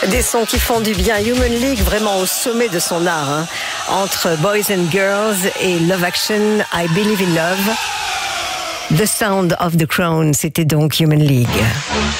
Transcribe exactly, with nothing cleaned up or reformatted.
Des sons qui font du bien. Human League, vraiment au sommet de son art. Hein. Entre Boys and Girls et Love Action, I Believe in Love. The Sound of the Crown, c'était donc Human League.